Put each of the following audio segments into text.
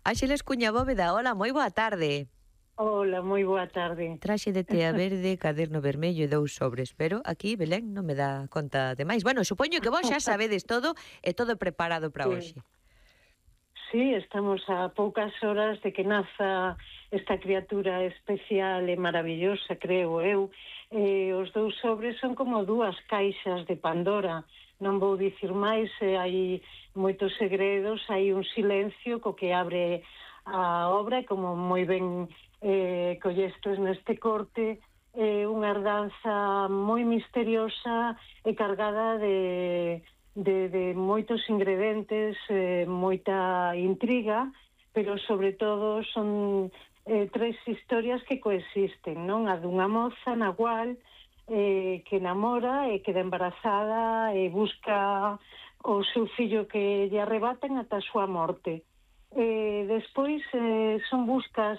Ángeles Cuña Bóveda, hola, moi boa tarde. Hola, moi boa tarde. Traxe de tea verde, caderno vermello e 2 sobres, pero aquí Belén non me dá conta de máis. Bueno, supoño que vos xa sabedes todo e todo preparado para hoxe. Sí, estamos a poucas horas de que naza esta criatura especial e maravillosa, creo eu. Os 2 sobres son como 2 caixas de Pandora. Non vou dicir máis, hai moitos segredos, hai un silencio co que abre a obra, como moi ben collestes neste corte, unha herdanza moi misteriosa e cargada de moitos ingredientes, moita intriga, pero sobre todo son 3 historias que coexisten, non? A dunha moza na cual que namora e queda embarazada e busca o seu fillo que lle arrebatan ata a súa morte. Despois son buscas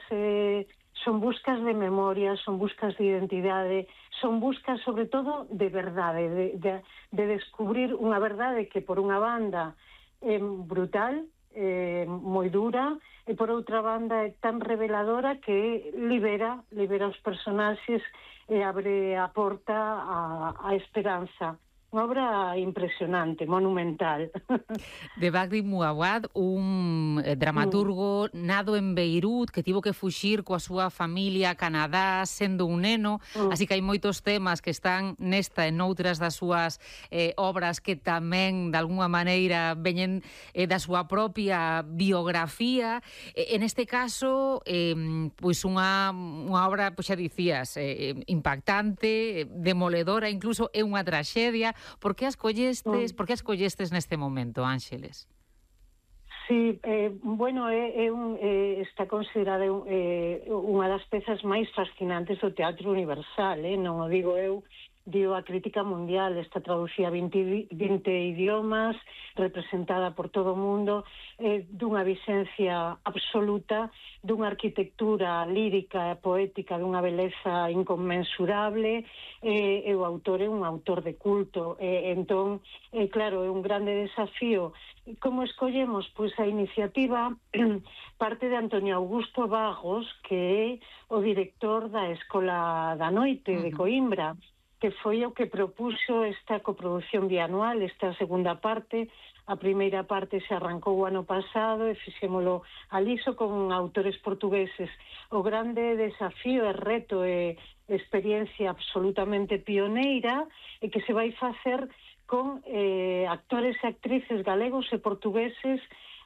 de memoria, son buscas de identidade, son buscas sobre todo de verdade, de descubrir unha verdade que por unha banda é brutal, moi dura, e por outra banda é tan reveladora que libera os personaxes e abre a porta á esperanza. Unha obra impresionante, monumental. De Bagdi Mouawad, un dramaturgo nado en Beirut que tivo que fuxir coa súa familia a Canadá sendo un neno, así que hai moitos temas que están nesta e noutras das súas obras que tamén, de alguna maneira, veñen da súa propia biografía. En este caso, pois unha obra, pois xa dicías, impactante, demoledora, incluso é unha traxedia. Por que as collestes neste momento, Ángeles? Sí, bueno, está considerada unha das pezas máis fascinantes do teatro universal, non o digo eu, dio a crítica mundial, está traducida a 20 idiomas, representada por todo o mundo, dunha vixencia absoluta, dunha arquitectura lírica e poética, dunha beleza inconmensurable, e o autor é un autor de culto, entón, claro, é un grande desafío. Como escollemos? Pois a iniciativa parte de Antonio Augusto Vagos, que é o director da Escola da Noite de Coimbra, que foi o que propuxo esta coproducción bianual, esta segunda parte. A primeira parte se arrancou o ano pasado e fixémolo aliso con autores portugueses. O grande desafío e reto e experiencia absolutamente pioneira e que se vai facer con actores e actrices galegos e portugueses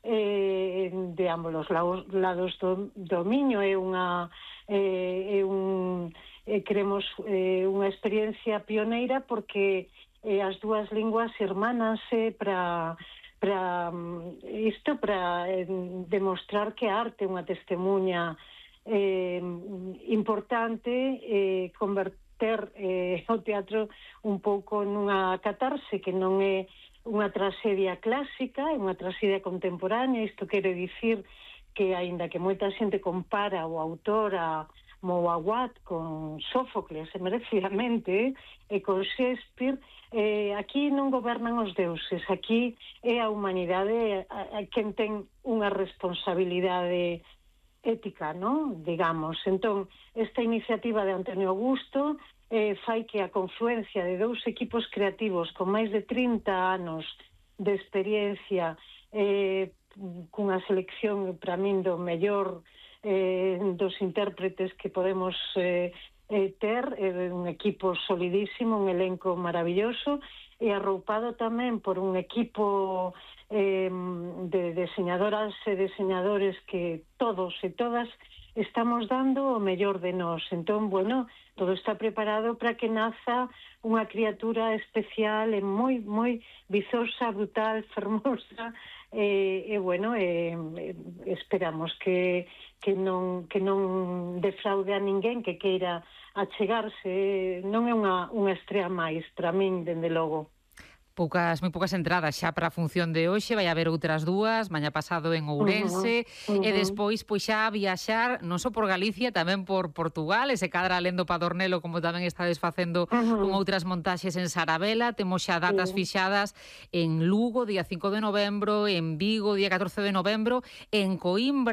de ambos os lados do Miño. Queremos unha experiencia pioneira porque as dúas linguas hermánanse para demostrar que a arte é unha testemunha importante, converter o teatro un pouco nunha catarse que non é unha traxedia clásica, é unha traxedia contemporánea. Isto quere dicir que, aínda que moita xente compara o autor a Mouawad con Sófocles, merecidamente, e con Shakespeare, aquí non gobernan os deuses, aquí é a humanidade quen ten unha responsabilidade ética, non? Digamos. Entón, esta iniciativa de Antonio Augusto fai que a confluencia de 2 equipos creativos con máis de 30 anos de experiencia, cunha selección, para min, do mellor dos intérpretes que podemos ter, un equipo solidísimo, un elenco maravilloso, e arroupado tamén por un equipo de diseñadoras e diseñadores que todos e todas estamos dando o mellor de nós. Entón, bueno, todo está preparado para que naza unha criatura especial e moi, moi vizosa, brutal, fermosa, e bueno, esperamos que non defraude a ninguén que queira achegarse. Non é unha estrea máis, para min, dende logo. moi poucas entradas xa para a función de hoxe, vai haber outras 2, mañá pasado en Ourense, e despois pois xa a viaxar non só por Galicia, tamén por Portugal, e se cadra alendo Padornelo, como tamén estades facendo con outras montaxes en Sarabela. Temos xa datas fixadas en Lugo, día 5 de novembro, en Vigo, día 14 de novembro, en Coimbra,